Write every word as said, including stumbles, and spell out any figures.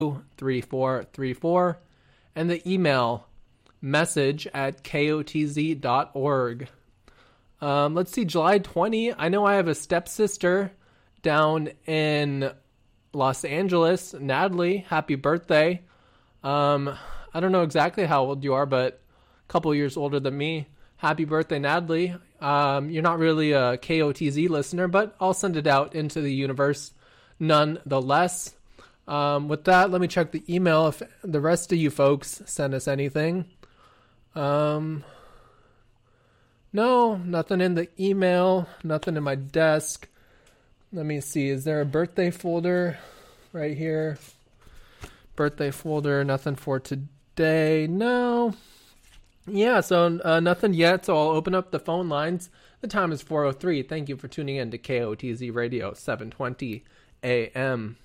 three four three four, and the email message at kotz dot org. Um, let's see, July twentieth. I know I have a stepsister down in Los Angeles. Natalie, happy birthday. Um, I don't know exactly how old you are, but a couple years older than me. Happy birthday, Natalie. Um, you're not really a K O T Z listener, but I'll send it out into the universe nonetheless. Um, with that, let me check the email if the rest of you folks send us anything. Um, no, nothing in the email, nothing in my desk. Let me see. Is there a birthday folder right here? Birthday folder, nothing for today. No. Yeah, so uh, nothing yet, so I'll open up the phone lines. The time is four oh three. Thank you for tuning in to K O T Z Radio, seven twenty A M.